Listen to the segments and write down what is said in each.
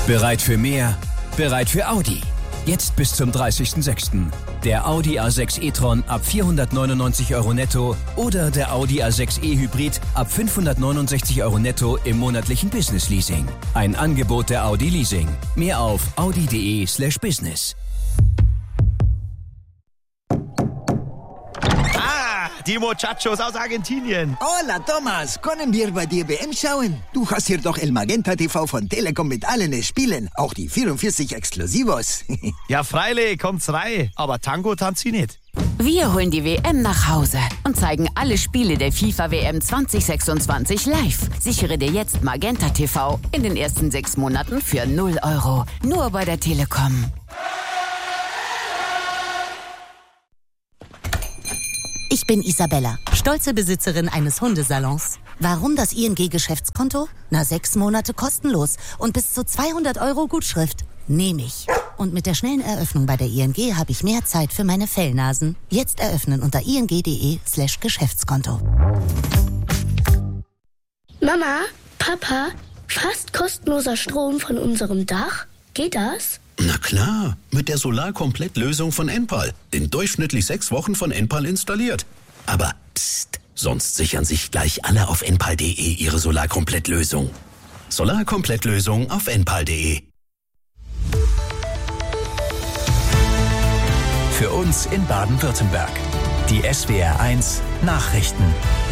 Bereit für mehr? Bereit für Audi. Jetzt bis zum 30.06. Der Audi A6 e-tron ab 499 € netto oder der Audi A6 e-Hybrid ab 569 € netto im monatlichen Business-Leasing. Ein Angebot der Audi Leasing. Mehr auf audi.de/business. Die Muchachos aus Argentinien. Hola, Thomas. Können wir bei dir WM schauen? Du hast hier doch El Magenta TV von Telekom mit allen Spielen. Auch die 44 Exklusivos. Ja, freilich, kommt's rein. Aber Tango tanzt sie nicht. Wir holen die WM nach Hause und zeigen alle Spiele der FIFA-WM 2026 live. Sichere dir jetzt Magenta TV in den ersten 6 Monaten für 0 €. Nur bei der Telekom. Ich bin Isabella, stolze Besitzerin eines Hundesalons. Warum das ING-Geschäftskonto? 6 Monate kostenlos und bis zu 200 € Gutschrift. Nehme ich. Und mit der schnellen Eröffnung bei der ING habe ich mehr Zeit für meine Fellnasen. Jetzt eröffnen unter ing.de/Geschäftskonto. Mama, Papa, fast kostenloser Strom von unserem Dach? Geht das? Na klar, mit der Solarkomplett-Lösung von Enpal. In durchschnittlich 6 Wochen von Enpal installiert. Aber pst, sonst sichern sich gleich alle auf enpal.de ihre Solarkomplett-Lösung. Solarkomplett-Lösung auf enpal.de. Für uns in Baden-Württemberg. Die SWR1 Nachrichten.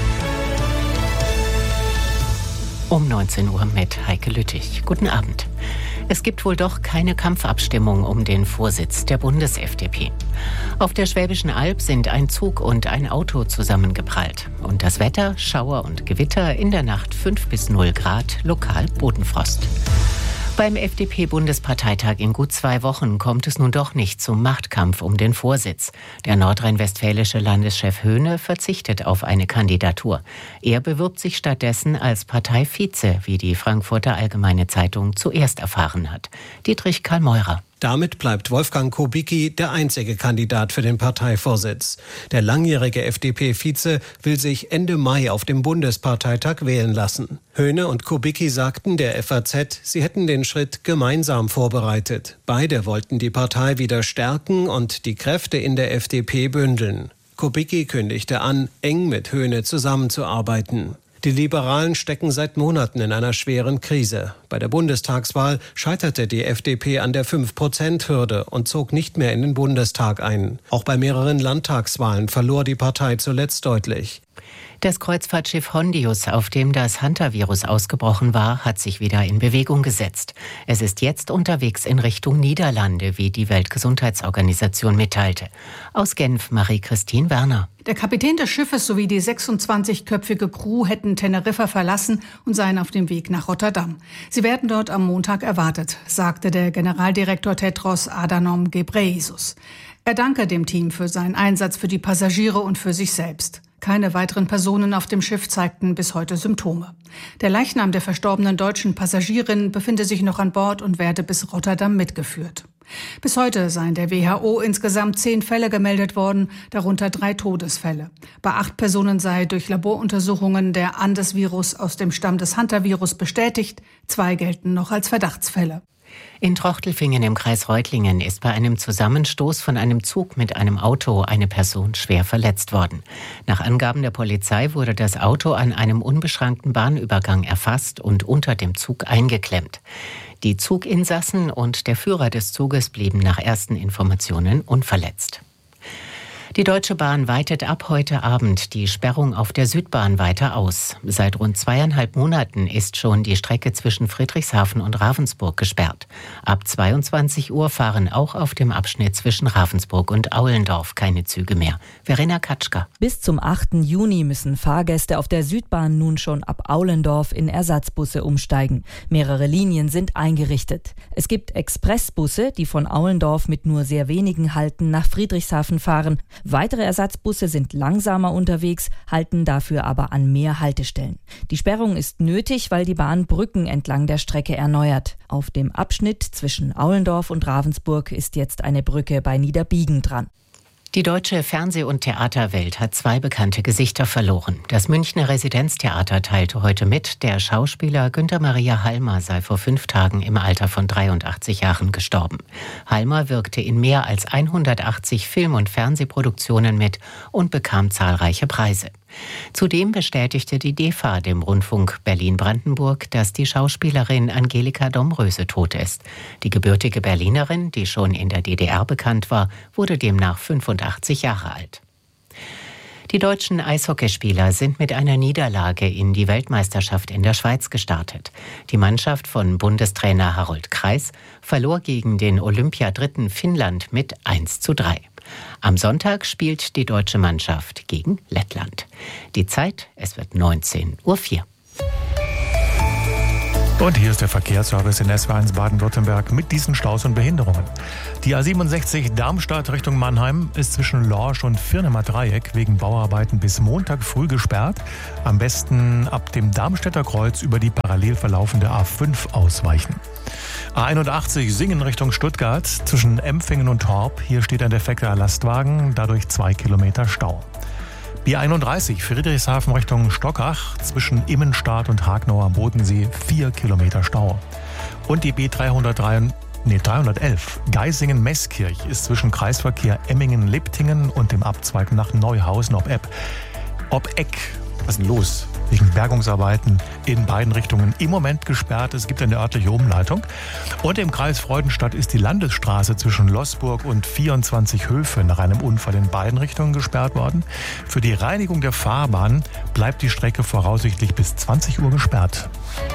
Um 19 Uhr mit Heike Lüttich. Guten Abend. Es gibt wohl doch keine Kampfabstimmung um den Vorsitz der Bundes-FDP. Auf der Schwäbischen Alb sind ein Zug und ein Auto zusammengeprallt. Und das Wetter, Schauer und Gewitter, in der Nacht 5 bis 0 Grad, lokal Bodenfrost. Beim FDP-Bundesparteitag in gut 2 Wochen kommt es nun doch nicht zum Machtkampf um den Vorsitz. Der nordrhein-westfälische Landeschef Höhne verzichtet auf eine Kandidatur. Er bewirbt sich stattdessen als Parteivize, wie die Frankfurter Allgemeine Zeitung zuerst erfahren hat. Dietrich Karl-Meurer. Damit bleibt Wolfgang Kubicki der einzige Kandidat für den Parteivorsitz. Der langjährige FDP-Vize will sich Ende Mai auf dem Bundesparteitag wählen lassen. Höhne und Kubicki sagten der FAZ, sie hätten den Schritt gemeinsam vorbereitet. Beide wollten die Partei wieder stärken und die Kräfte in der FDP bündeln. Kubicki kündigte an, eng mit Höhne zusammenzuarbeiten. Die Liberalen stecken seit Monaten in einer schweren Krise. Bei der Bundestagswahl scheiterte die FDP an der 5%-Hürde und zog nicht mehr in den Bundestag ein. Auch bei mehreren Landtagswahlen verlor die Partei zuletzt deutlich. Das Kreuzfahrtschiff Hondius, auf dem das Hantavirus ausgebrochen war, hat sich wieder in Bewegung gesetzt. Es ist jetzt unterwegs in Richtung Niederlande, wie die Weltgesundheitsorganisation mitteilte. Aus Genf, Marie-Christine Werner. Der Kapitän des Schiffes sowie die 26-köpfige Crew hätten Teneriffa verlassen und seien auf dem Weg nach Rotterdam. Sie werden dort am Montag erwartet, sagte der Generaldirektor Tedros Adhanom Ghebreyesus. Er danke dem Team für seinen Einsatz für die Passagiere und für sich selbst. Keine weiteren Personen auf dem Schiff zeigten bis heute Symptome. Der Leichnam der verstorbenen deutschen Passagierin befinde sich noch an Bord und werde bis Rotterdam mitgeführt. Bis heute seien der WHO insgesamt 10 Fälle gemeldet worden, darunter 3 Todesfälle. Bei 8 Personen sei durch Laboruntersuchungen der Andes-Virus aus dem Stamm des Hantavirus bestätigt. 2 gelten noch als Verdachtsfälle. In Trochtelfingen im Kreis Reutlingen ist bei einem Zusammenstoß von einem Zug mit einem Auto eine Person schwer verletzt worden. Nach Angaben der Polizei wurde das Auto an einem unbeschrankten Bahnübergang erfasst und unter dem Zug eingeklemmt. Die Zuginsassen und der Führer des Zuges blieben nach ersten Informationen unverletzt. Die Deutsche Bahn weitet ab heute Abend die Sperrung auf der Südbahn weiter aus. Seit rund 2,5 Monaten ist schon die Strecke zwischen Friedrichshafen und Ravensburg gesperrt. Ab 22 Uhr fahren auch auf dem Abschnitt zwischen Ravensburg und Aulendorf keine Züge mehr. Verena Katschka. Bis zum 8. Juni müssen Fahrgäste auf der Südbahn nun schon ab Aulendorf in Ersatzbusse umsteigen. Mehrere Linien sind eingerichtet. Es gibt Expressbusse, die von Aulendorf mit nur sehr wenigen Halten nach Friedrichshafen fahren. Weitere Ersatzbusse sind langsamer unterwegs, halten dafür aber an mehr Haltestellen. Die Sperrung ist nötig, weil die Bahn Brücken entlang der Strecke erneuert. Auf dem Abschnitt zwischen Aulendorf und Ravensburg ist jetzt eine Brücke bei Niederbiegen dran. Die deutsche Fernseh- und Theaterwelt hat 2 bekannte Gesichter verloren. Das Münchner Residenztheater teilte heute mit, der Schauspieler Günther Maria Halmer sei vor 5 Tagen im Alter von 83 Jahren gestorben. Halmer wirkte in mehr als 180 Film- und Fernsehproduktionen mit und bekam zahlreiche Preise. Zudem bestätigte die DEFA dem Rundfunk Berlin-Brandenburg, dass die Schauspielerin Angelika Domröse tot ist. Die gebürtige Berlinerin, die schon in der DDR bekannt war, wurde demnach 85 Jahre alt. Die deutschen Eishockeyspieler sind mit einer Niederlage in die Weltmeisterschaft in der Schweiz gestartet. Die Mannschaft von Bundestrainer Harold Kreis verlor gegen den Olympiadritten Finnland mit 1:3. Am Sonntag spielt die deutsche Mannschaft gegen Lettland. Die Zeit, es wird 19:04 Uhr. Und hier ist der Verkehrsservice in SW1 Baden-Württemberg mit diesen Staus und Behinderungen. Die A67 Darmstadt Richtung Mannheim ist zwischen Lorsch und Firnemer Dreieck wegen Bauarbeiten bis Montag früh gesperrt. Am besten ab dem Darmstädter Kreuz über die parallel verlaufende A5 ausweichen. A81 Singen Richtung Stuttgart zwischen Empfingen und Horb. Hier steht ein defekter Lastwagen, dadurch 2 Kilometer Stau. B31 Friedrichshafen Richtung Stockach zwischen Immenstadt und Hagnau am Bodensee 4 Kilometer Stau. Und die B311 Geisingen-Meßkirch ist zwischen Kreisverkehr Emmingen-Liptingen und dem Abzweig nach Neuhausen ob Eck. Was ist denn los? Wegen Bergungsarbeiten in beiden Richtungen im Moment gesperrt. Es gibt eine örtliche Umleitung. Und im Kreis Freudenstadt ist die Landesstraße zwischen Loßburg und 24 Höfe nach einem Unfall in beiden Richtungen gesperrt worden. Für die Reinigung der Fahrbahn bleibt die Strecke voraussichtlich bis 20 Uhr gesperrt.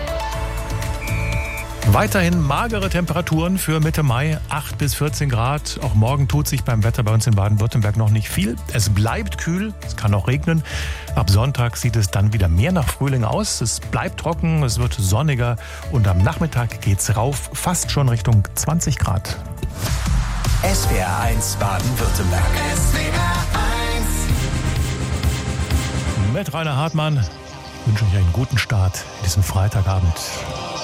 Weiterhin magere Temperaturen für Mitte Mai, 8 bis 14 Grad. Auch morgen tut sich beim Wetter bei uns in Baden-Württemberg noch nicht viel. Es bleibt kühl, es kann auch regnen. Ab Sonntag sieht es dann wieder mehr nach Frühling aus. Es bleibt trocken, es wird sonniger und am Nachmittag geht's rauf, fast schon Richtung 20 Grad. SWR1 Baden-Württemberg. Mit Rainer Hartmann wünsche ich einen guten Start in diesem Freitagabend.